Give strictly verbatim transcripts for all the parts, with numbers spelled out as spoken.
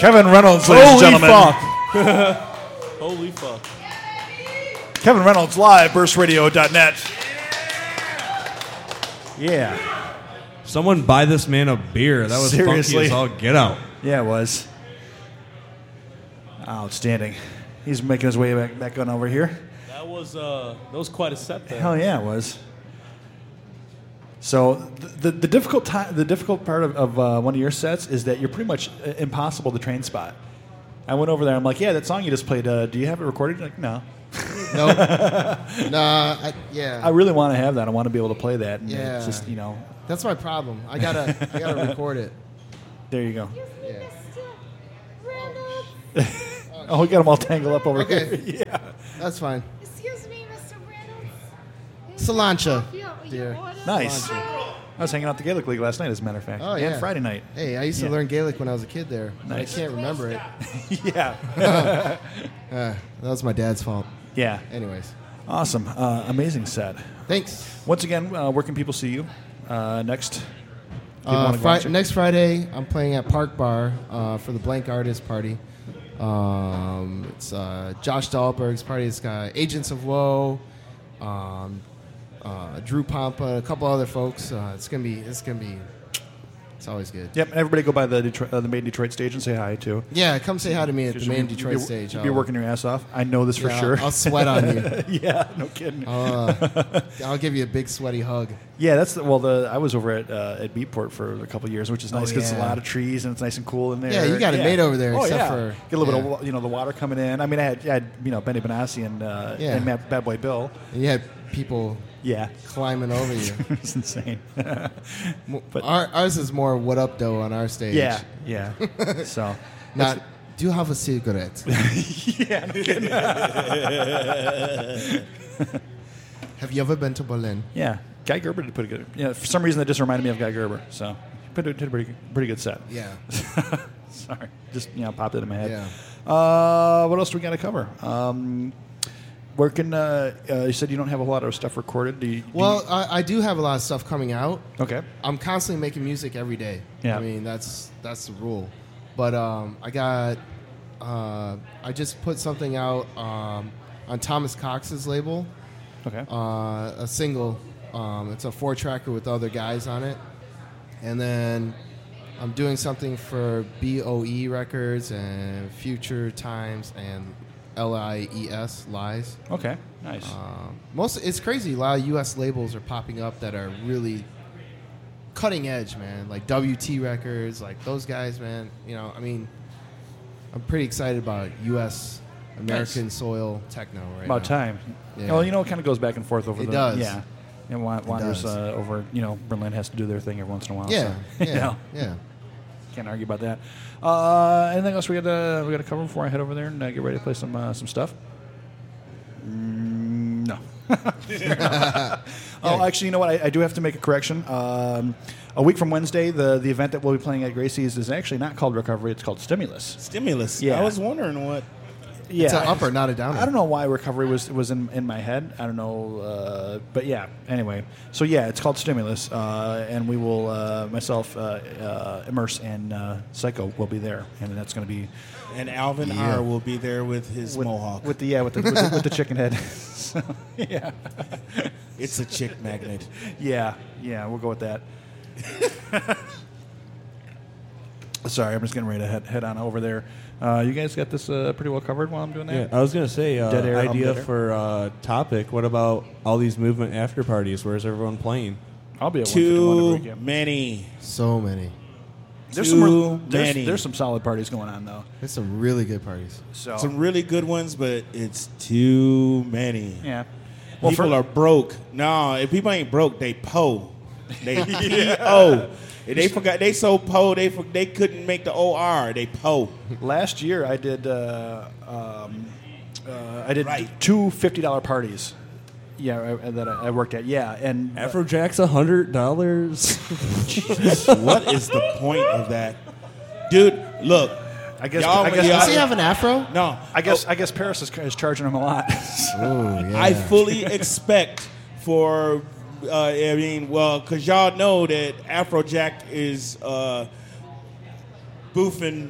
Kevin Reynolds, ladies and Holy gentlemen. fuck. Holy fuck. Kevin Reynolds live, burst radio dot net. Yeah. Someone buy this man a beer. That was Seriously. funky as all get out. Yeah, it was. Outstanding. He's making his way back, back on over here. That was uh, that was quite a set there. Hell yeah, it was. So the the, the difficult time, the difficult part of, of uh, one of your sets is that you're pretty much uh, impossible to train spot. I went over there. I'm like, yeah, that song you just played. Uh, do you have it recorded? You're like, no. No. nah. I, yeah. I really want to have that. I want to be able to play that. And Yeah. It's just, you know. That's my problem. I gotta. I gotta record it. There you go. Yeah. Oh, we got them all tangled up over Okay. here. Yeah. That's fine. Excuse me, Mister Reynolds. Cilantro, Your, dear. your order? Nice. I was hanging out at the Gaelic League last night, as a matter of fact. Oh, And yeah. Friday night. Hey, I used to Yeah. learn Gaelic when I was a kid there. Nice. I can't remember it. Yeah. Uh, that was my dad's fault. Yeah. Anyways. Awesome. Uh, amazing set. Thanks. Once again, uh, where can people see you uh, next? People Uh, wanna go Fri- out there? next Friday, I'm playing at Park Bar uh, for the Blank Artist Party. Um, it's uh, Josh Dahlberg's party. It's got Agents of Woe, um, uh, Drew Pompa, a couple other folks. Uh, it's gonna be. It's gonna be. It's always good. Yep, and everybody go by the Detroit, uh, the main Detroit stage and say hi, too. Yeah, come say hi to me at the You'll main be- Detroit you'll be, stage. You'll be I'll- working your ass off. I know this for yeah, sure. I'll sweat on you. Yeah, no kidding. Uh, I'll give you a big sweaty hug. Yeah, that's the, well. The I was over at uh, at Beatport for a couple of years, which is Oh, nice because it's a yeah. lot of trees and it's nice and cool in there. Yeah, you got it made over there, Oh, except yeah. for- get a little yeah. bit of wa- you know the water coming in. I mean, I had, I had you know Benny Benassi and uh, Yeah. and Matt, Bad Boy Bill. And you had people Yeah, climbing over you. it's insane. But our, ours is more what up though on our stage. Yeah, yeah. So Not. Do you have a cigarette? yeah, no kidding. Have you ever been to Berlin? Yeah, Guy Gerber did pretty good. Yeah, for some reason that just reminded me of Guy Gerber. So he did a pretty pretty good set. Yeah. Sorry, just you know popped it in my head. Yeah. Uh, what else do we got to cover? Um, where can uh, uh, you said you don't have a lot of stuff recorded? Do you, do Well, I, I do have a lot of stuff coming out. you, okay. I'm constantly making music every day. Yeah. I mean, that's that's the rule. But um, I got, uh, I just put something out um, on Thomas Cox's label, Okay. uh, a single. Um, it's a four tracker with other guys on it. And then I'm doing something for B O E Records and Future Times and L I E S, Lies. Okay. Nice. Um, most it's crazy. A lot of U S labels are popping up that are really cutting edge, man. Like W T Records, like those guys, man. You know, I mean, I'm pretty excited about U S American soil techno right About now. time. Yeah. Well, you know, it kind of goes back and forth over It the. does. Yeah. And wa- wanders does. uh, over. You know, Berlin has to do their thing every once in a while. Yeah, So, yeah, you know, yeah. can't argue about that. Uh, anything else we got to we got to cover before I head over there and uh, get ready to play some uh, some stuff? Mm, no. Oh, actually, you know what? I, I do have to make a correction. Um, a week from Wednesday, the, the event that we'll be playing at Gracie's is actually not called Recovery. It's called Stimulus. Stimulus. Yeah. I was wondering what. Yeah, It's an upper, not a downer. I don't know why Recovery was was in, in my head. I don't know, uh, but yeah. Anyway, so yeah, it's called Stimulus, uh, and we will uh, myself, uh, uh, Immerse, and uh, Psycho will be there, and that's going to be And Alvin Yeah. R. will be there with his with, mohawk. with the yeah with the with the, with the chicken head. So, yeah, It's a chick magnet. yeah, yeah. We'll go with that. Sorry, I'm just getting ready to head, head on over there. Uh, you guys got this uh, pretty well covered while I'm doing Yeah, that? I was gonna say uh, Dead air, I'm idea dead air. for uh, topic. What about all these movement after parties? Where's everyone playing? I'll be at one Too fifty-one every weekend. many. So many. There's Too some more, there's, many. there's some solid parties going on though. There's some really good parties. So Some really good ones, but it's too many. yeah. Well, People for, are broke. No, if people ain't broke, they po. They P O. If they forgot, they so po, they for, they couldn't make the O R. They po. last year I did uh, um, uh, I did Right. two fifty dollar parties. Yeah, I, that I I worked at. Yeah, and uh, Afrojack's a hundred dollars. What is the point of that, dude? Look, I guess y'all- I guess y'all- Does he have an afro? no, I guess I guess Paris is, is charging him a lot. Oh, yeah. I fully expect for. Uh, I mean, well, because y'all know that Afrojack is uh, boofing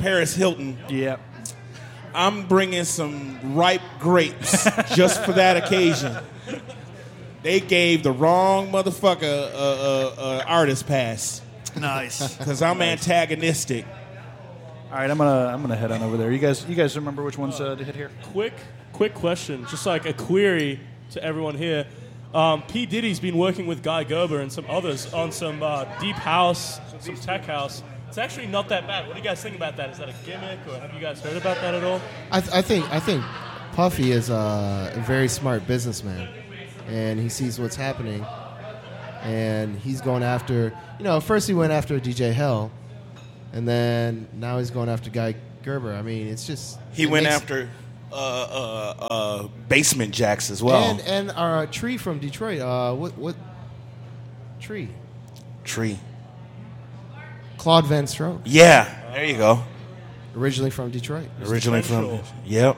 Paris Hilton. Yep. I'm bringing some ripe grapes just for that occasion. They gave the wrong motherfucker a, a, a artist pass Nice. because I'm antagonistic. All right, I'm gonna I'm gonna head on over there. You guys you guys remember which ones uh, to hit here? Quick, quick question, just like a query to everyone here. Um, P. Diddy's been working with Guy Gerber and some others on some uh, deep house, some tech house. It's actually not that bad. What do you guys think about that? Is that a gimmick, or have you guys heard about that at all? I, th- I think I think Puffy is a, a very smart businessman, and he sees what's happening, and he's going after. You know, first he went after D J Hell, and then now he's going after Guy Gerber. I mean, it's just He it went makes- after uh, uh, uh, Basement Jacks as well. and and our Tree from Detroit. Uh, what what Tree? Tree. Claude Van Stroke, Yeah, there you go. originally from Detroit. Originally from. Potential. Yep.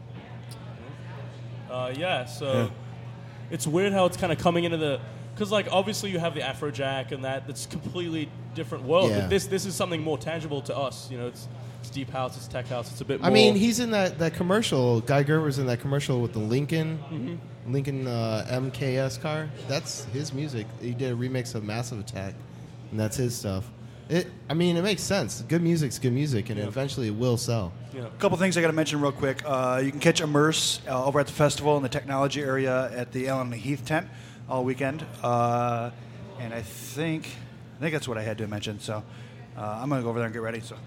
Uh, yeah, so it's weird how it's kind of coming into the because like obviously you have the Afrojack and that that's completely different world. Yeah. But this this is something more tangible to us. You know, it's it's deep house, it's tech house, it's a bit. I more... mean, he's in that, that commercial. Guy Gerber's in that commercial with the Lincoln, Mm-hmm. Lincoln uh, M K S car. That's his music. He did a remix of Massive Attack, and that's his stuff. It, I mean, it makes sense. Good music's good music, and Yeah. eventually it will sell. Yeah. A couple things I got to mention real quick. Uh, you can catch Immerse uh, over at the festival in the technology area at the Allen Heath tent all weekend, uh, and I think I think that's what I had to mention. So uh, I'm gonna go over there and get ready. So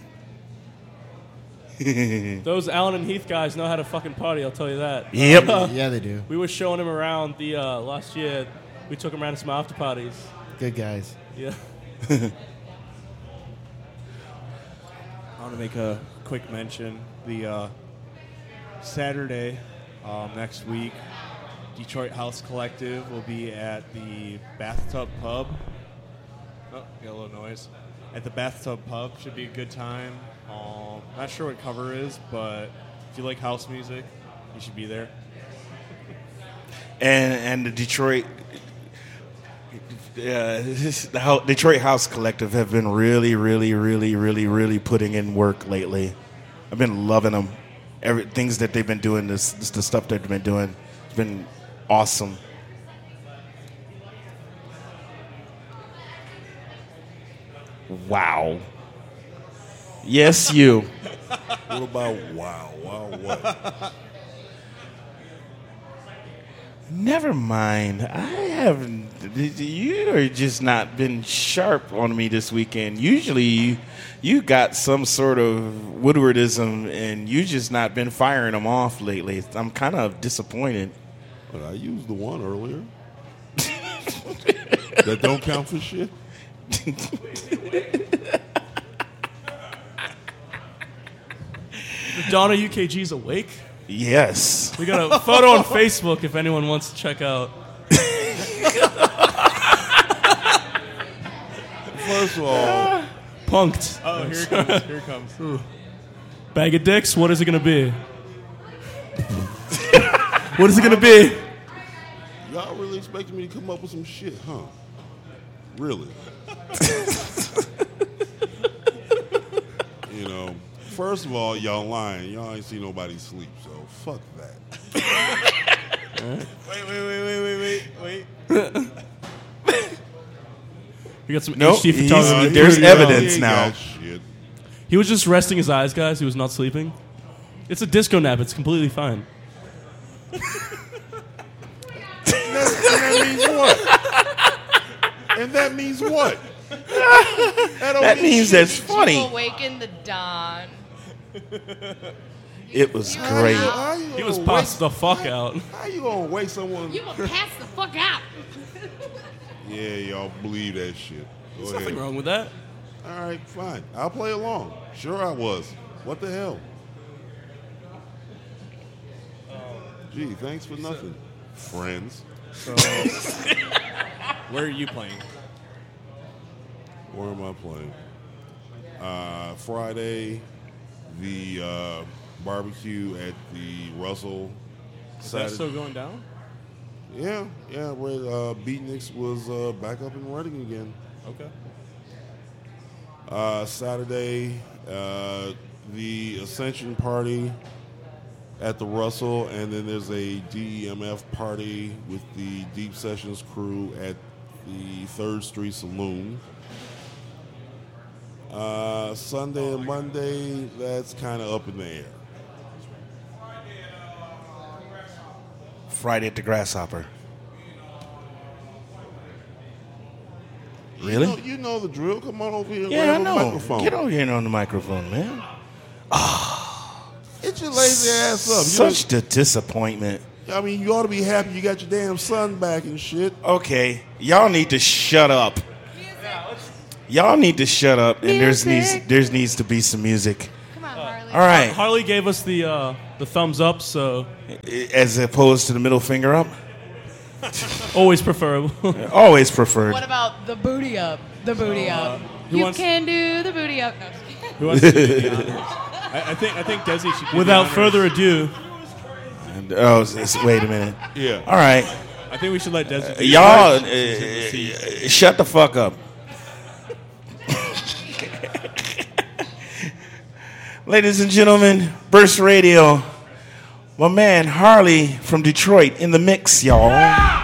Those Allen and Heath guys know how to fucking party. I'll tell you that. Yep. Yeah, they do. We were showing him around the uh, last year. We took him around to some after parties. Good guys. Yeah. I want to make a quick mention. The uh, Saturday um, next week, Detroit House Collective will be at the Bathtub Pub. Oh, got a little noise. At the Bathtub Pub. Should be a good time. Um, not sure what cover is, but if you like house music, you should be there. And and the Detroit, uh, the Hou- Detroit House Collective have been really, really, really, really, really putting in work lately. I've been loving them. Every things that they've been doing, this, this the stuff they've been doing, it's been awesome. Wow. Yes, you. What about wow, wow, what? Never mind. I haven't. You are just not been sharp on me this weekend. Usually, you, you got some sort of Woodwardism, and you just not been firing them off lately. I'm kind of disappointed. But I used the one earlier. That don't count for shit. Donna U K G's awake. Yes. We got a photo on Facebook if anyone wants to check out. First of all, Punked. Oh, here it comes. Here it comes. Bag of dicks. What is it gonna be? What is it gonna be? y'all really expected me to come up with some shit, huh? Really? You know, first of all, y'all lying. Y'all ain't see nobody sleep, so fuck that. Wait, wait, wait, wait, wait, wait. We got some Nope, H D he's- photography. Uh, there's He- evidence he ain't now. got shit. He was just resting his eyes, guys. He was not sleeping. It's a disco nap. It's completely fine. And that means what? And that means what? That, don't That mean means shit. that's funny. Awaken the dawn. It was How great. you- how you He was gonna passed wake- the fuck out. How you gonna wake someone? You will pass the fuck out. Yeah, y'all believe that shit. Go There's ahead. nothing wrong with that. All right, fine. I'll play along. Sure, I was. What the hell? Gee, thanks for nothing, friends. So, where are you playing? Where am I playing? Uh, Friday, the uh, barbecue at the Russell. Is that still going down? Yeah, yeah. Where uh, Beatniks was uh, back up and running again. Okay. Uh, Saturday, uh, the Ascension Party at the Russell, and then there's a D E M F party with the Deep Sessions crew at the Third Street Saloon. Uh, Sunday and Monday, that's kind of up in the air. Friday at the Grasshopper. You Really? know, you know the drill. Come on over here and Yeah, I grab a know. microphone. Get over here on the microphone, man. Get your lazy ass up. You Such the disappointment. know, I mean, you ought to be happy you got your damn son back and shit. Okay, y'all need to shut up. Y'all need to shut up, and there's needs there's needs to be some music. Come on, Harley. All right, Harley gave us the uh, the thumbs up, so as opposed to the middle finger up. always preferable. Always preferred. What about the booty up? The booty up. who You wants- can do the booty up. No, just kidding. Who wants to do the honors? I, I think I think Desi should. Do the Without honors. further ado, And, oh, s- s- wait a minute. Yeah. All right, I think we should let Desi. do the y'all, honors. uh, shut the fuck up. Ladies and gentlemen, Burst Radio, my man Harley from Detroit in the mix, y'all.